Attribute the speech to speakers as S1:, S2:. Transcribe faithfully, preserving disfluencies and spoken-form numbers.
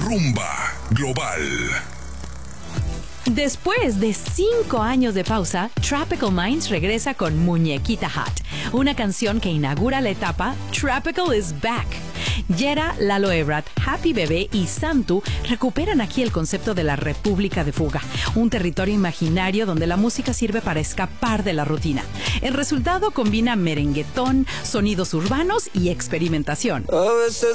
S1: Rumba Global.
S2: Después de cinco años de pausa, Tropical Minds regresa con Muñequita Hot, una canción que inaugura la etapa Tropical is Back. Yera, Lalo Ebrat, Happy Bebé y Santu recuperan aquí el concepto de la República de Fuga, un territorio imaginario donde la música sirve para escapar de la rutina. El resultado combina merenguetón, sonidos urbanos y experimentación.
S3: A veces